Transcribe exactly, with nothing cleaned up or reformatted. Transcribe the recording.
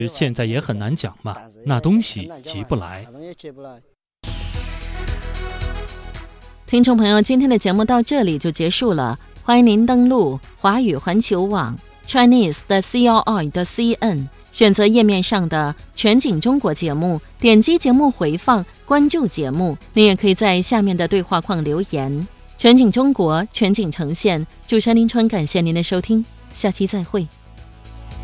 现在也很难讲嘛，那东西急不来。 听众朋友，今天的节目到这里就结束了，欢迎您登录华语环球网 Chinese 的 C R I 的 C N， 选择页面上的全景中国节目，点击节目回放，关注节目。您也可以在下面的对话框留言。全景中国，全景呈现，主持人林春，感谢您的收听，下期再会。